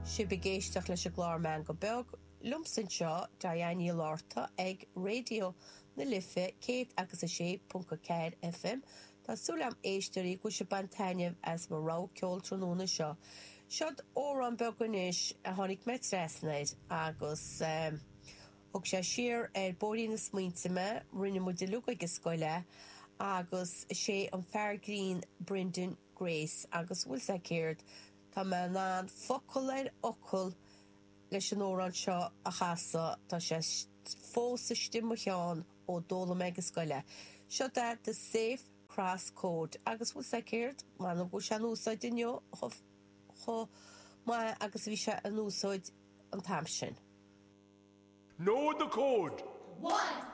Si begéisteach leis a glármeán go beag, lumsan seo Diane Lorta ag radio na Life 106.4 FM Tá súlam éistearí go se bantaineh as mar rá ceol tróna seo. Siod ó an beganis a tháinig me tresnaid agus og sé siar bóí na smaointime rinne mu de luga go scoile agus sé an Fairgreen Brendan Grace agus bhfuil sa céirt tá me ná focail ar ocul leis an óran seo a chaasa tá sé fósa stimme cheán ó dóla me go scoile. Seo de the Safe Cross Code agus bhfuil sa céirt man go se an úsáid duine cho mai agus bhí se an úsáid an tam sin. Know the code. 1